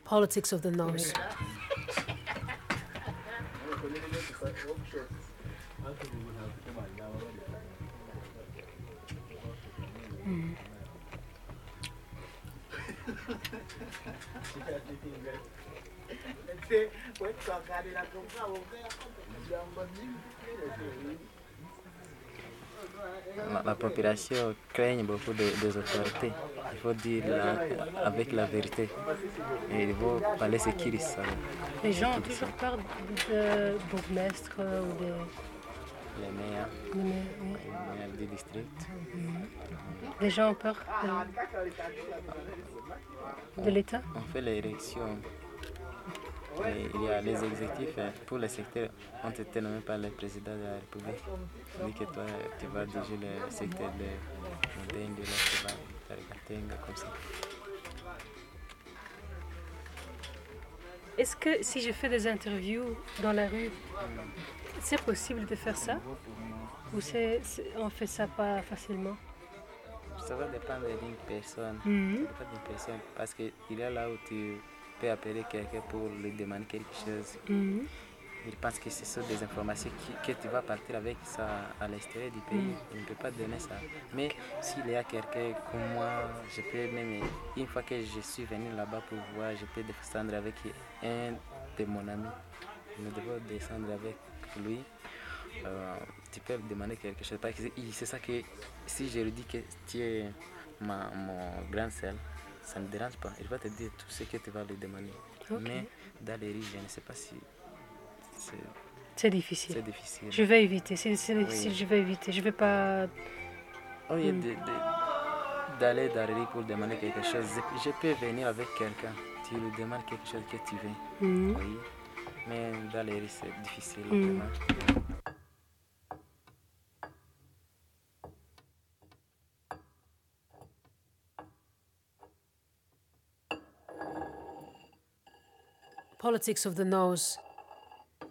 Politics of the nose. La population craigne beaucoup des autorités. Il faut dire avec la vérité. Et il faut parler ce qu'ils savent. Les gens ont toujours peur de bourgmestre ou des... Les maires, oui. les maires du district. Les gens ont peur de l'État. On fait l'élection. Et il y a les exécutifs pour le secteur ont été nommés par le président de la République. Il dit que toi, tu vas diriger le secteur de Mudenge, là, tu vas faire Gatenga, comme ça. Est-ce que si je fais des interviews dans la rue, c'est possible de faire ça? Ou on fait ça pas facilement? Ça va dépendre d'une personne. Mhm. Ça dépend d'une personne. Parce qu'il y a là où tu peux appeler quelqu'un pour lui demander quelque chose. Mhm. Il pense que ce sont des informations que tu vas partir avec ça à l'extérieur du pays. Il ne peut pas donner ça. Mais s'il y a quelqu'un comme moi, je peux même, une fois que je suis venu là-bas pour voir, je peux descendre avec un de mon ami. Nous devons descendre avec lui. Tu peux lui demander quelque chose. Parce que c'est ça que si je lui dis que tu es mon grand sœur, ça ne me dérange pas. Il va te dire tout ce que tu vas lui demander. Okay. Mais dans les rues, je ne sais pas si... C'est difficile. C'est difficile. Je vais éviter. C'est difficile, je vais éviter. Je vais pas... Au lieu d'aller dans les rues pour demander quelque chose, je peux venir avec quelqu'un. Tu lui demandes quelque chose que tu veux. Oui. Mais dans les rues, c'est difficile. Vraiment. Politics of the nose.